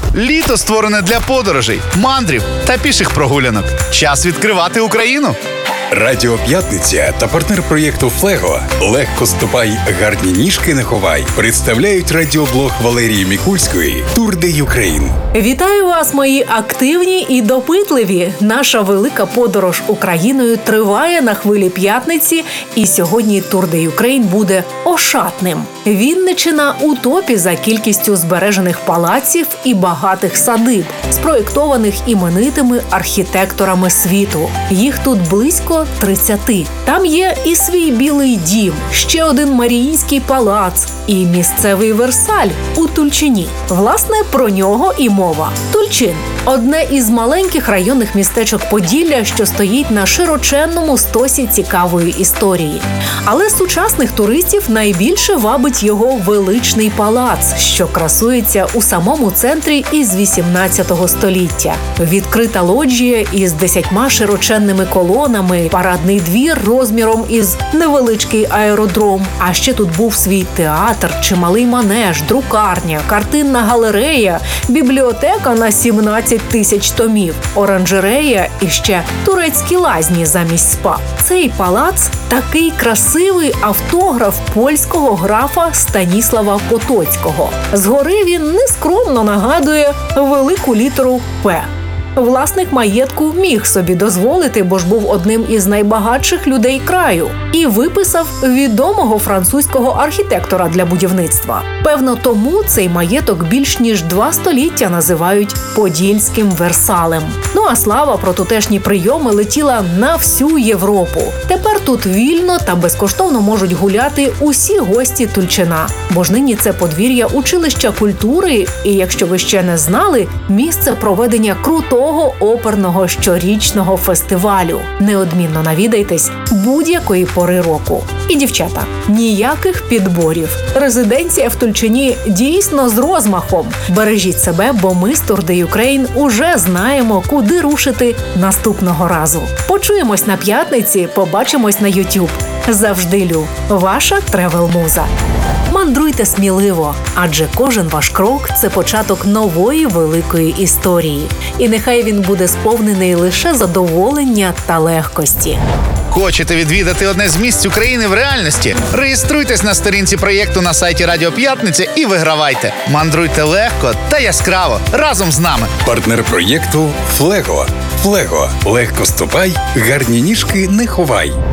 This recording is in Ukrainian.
Літо створене для подорожей, мандрів та піших прогулянок. Час відкривати Україну. Радіо П'ятниця та партнер проєкту «Флего» «Легко ступай, гарні ніжки не ховай» представляють радіоблог Валерії Мікульської «Тур де Юкрейн». Вітаю вас, мої активні і допитливі. Наша велика подорож Україною триває на хвилі п'ятниці, і сьогодні Тур де Юкрейн буде ошатним. Вінниччина у топі за кількістю збережених палаців і багатих садиб, спроєктованих іменитими архітекторами світу. Їх тут близько 30. Там є і свій Білий дім, ще один Маріїнський палац і місцевий Версаль у Тульчині. Власне, про нього і мова. Тульчин – одне із маленьких районних містечок Поділля, що стоїть на широченному стосі цікавої історії. Але сучасних туристів найбільше вабить його величний палац, що красується у самому центрі із 18 століття. Відкрита лоджія із 10 широченними колонами, парадний двір розміром із невеличкий аеродром. А ще тут був свій театр, чималий манеж, друкарня, картинна галерея, бібліотека на 17 тисяч томів, оранжерея і ще турецькі лазні замість спа. Цей палац – такий красивий автограф польського графа Станіслава Потоцького. Згори він нескромно нагадує велику літеру «П». Власник маєтку міг собі дозволити, бо ж був одним із найбагатших людей краю, і виписав відомого французького архітектора для будівництва. Певно, тому цей маєток більш ніж 2 століття називають Подільським Версалем. Ну а слава про тутешні прийоми летіла на всю Європу. Тепер тут вільно та безкоштовно можуть гуляти усі гості Тульчина. Бо ж нині це подвір'я училища культури і, якщо ви ще не знали, місце проведення крутого оперного щорічного фестивалю. Неодмінно навідайтесь будь-якої пори року. І, дівчата, ніяких підборів. Резиденція в Тульчині дійсно з розмахом. Бережіть себе, бо ми з Тур де Юкрейн уже знаємо, куди рушити наступного разу. Почуємось на п'ятниці, побачимось на YouTube. Завжди Лю, ваша тревел-муза. Мандруйте сміливо, адже кожен ваш крок – це початок нової великої історії. І нехай він буде сповнений лише задоволення та легкості. Хочете відвідати одне з місць України в реальності? Реєструйтесь на сторінці проєкту на сайті Радіо П'ятниця і вигравайте. Мандруйте легко та яскраво разом з нами. Партнер проєкту «Флего». «Флего» – легко ступай, гарні ніжки не ховай.